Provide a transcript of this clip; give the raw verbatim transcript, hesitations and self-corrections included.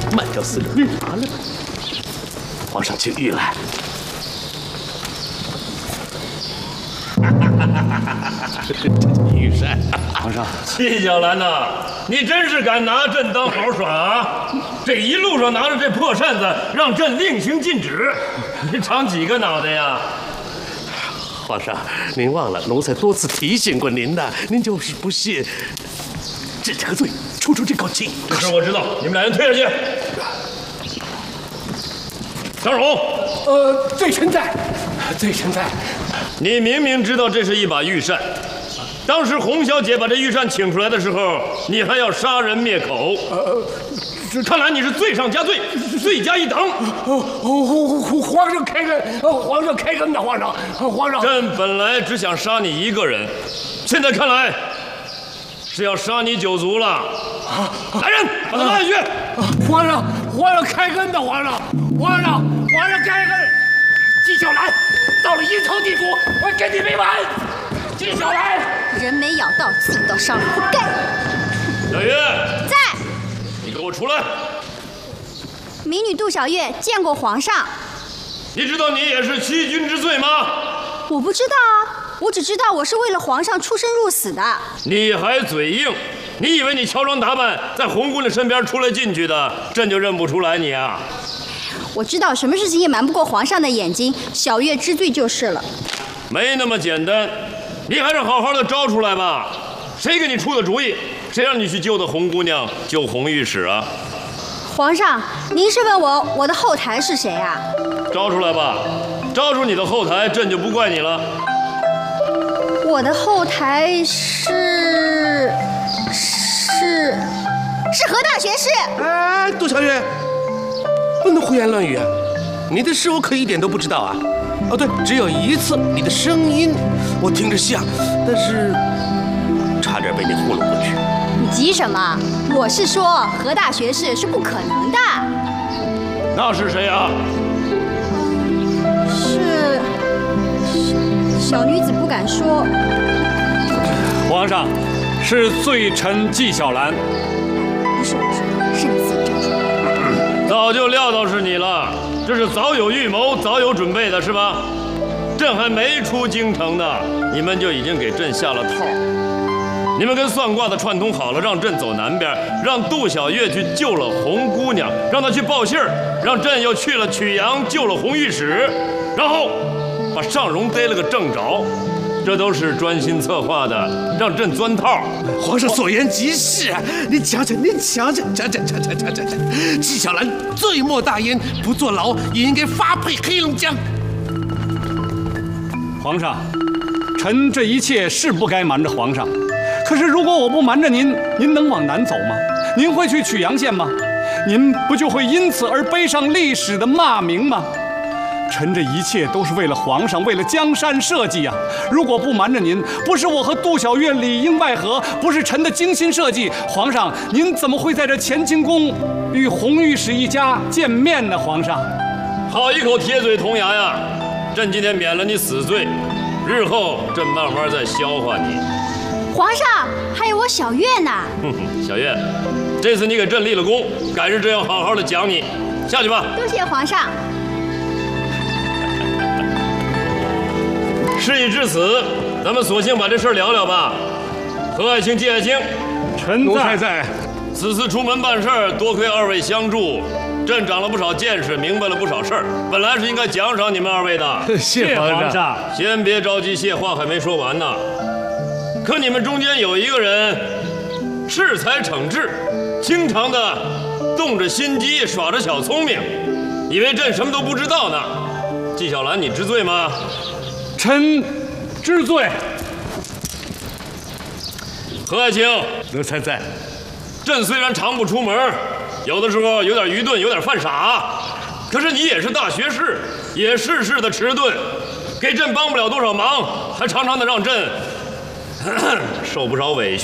慢条斯理拿来吧。皇上请御来。御膳，皇上， 纪晓岚呐，你真是敢拿朕当好耍啊！这一路上拿着这破扇子，让朕令行禁止，你长几个脑袋呀？ 皇上，您忘了奴才多次提醒过您的，您就是不信。治这个罪，出出这口气。 这事我知道，你们俩人退下去。张荣， 呃，罪臣在，罪臣在。 你明明知道这是一把御扇，当时洪小姐把这御扇请出来的时候，你还要杀人灭口。呃，看来你是罪上加罪，罪加一等。 哦哦，皇上开恩，皇上开恩的皇上，皇上。 朕本来只想杀你一个人，现在看来是要杀你九族了。来人，把他拉下去。 皇上，皇上开恩的皇上，皇上，皇上开恩。纪晓岚到了阴曹地府，我跟你没完。纪晓岚， 人没咬到，刺到伤，活该。 小月在。 你给我出来！ 民女杜小月见过皇上。 你知道你也是欺君之罪吗？ 我不知道啊，我只知道我是为了皇上出生入死的。 你还嘴硬？你以为你乔装打扮在红姑娘身边出来进去的，朕就认不出来你啊？ 我知道什么事情也瞒不过皇上的眼睛，小月知罪就是了。 没那么简单，你还是好好的招出来吧。谁给你出的主意？谁让你去救的红姑娘，救红御史啊？ 皇上，您是问我我的后台是谁啊？ 招出来吧，招出你的后台，朕就不怪你了。 我的后台是是是何大学士。 哎，杜小月，不能胡言乱语啊！你的事我可一点都不知道啊。哦，对，只有一次，你的声音我听着像，但是差点被你糊弄过去。 你急什么？我是说何大学士是不可能的。 那是谁啊？ 是小女子不敢说。 皇上，是罪臣纪晓岚。 不是不是，是你自己站出来。 早就料到是你了，这是早有预谋、早有准备的，是吧？朕还没出京城呢，你们就已经给朕下了套。你们跟算卦的串通好了，让朕走南边，让杜小月去救了红姑娘，让她去报信儿，让朕又去了曲阳救了红御史，然后把尚荣逮了个正着。这都是专心策划的，让朕钻套。 皇上所言极是啊！你瞧瞧，你瞧瞧，瞧瞧瞧瞧瞧瞧瞧，纪晓岚罪莫大焉，不坐牢也应该发配黑龙江。 皇上，臣这一切是不该瞒着皇上，可是如果我不瞒着您，您能往南走吗？您会去曲阳县吗？您不就会因此而背上历史的骂名吗？臣这一切都是为了皇上，为了江山社稷啊！如果不瞒着您，不是我和杜小月里应外合，不是臣的精心设计，皇上您怎么会在这乾清宫与红御史一家见面呢？皇上， 好一口铁嘴铜牙呀！朕今天免了你死罪，日后朕慢慢再消化你。 皇上，还有我小月呢。 哼哼，小月，这次你给朕立了功，改日朕要好好的讲你。下去吧。 多谢皇上。 事已至此，咱们索性把这事儿聊聊吧。何爱卿、季爱卿， 臣在在。 此次出门办事儿，多亏二位相助，朕长了不少见识，明白了不少事儿。本来是应该奖赏你们二位的。 谢皇上。 先别着急谢，话还没说完呢。可你们中间有一个人恃才逞智，经常的动着心机，耍着小聪明，以为朕什么都不知道呢。纪晓岚，你知罪吗？ 臣知罪。 何爱卿， 奴才在。 朕虽然常不出门，有的时候有点愚钝，有点犯傻，可是你也是大学士，也事事的迟钝，给朕帮不了多少忙，还常常的让朕受不少委屈。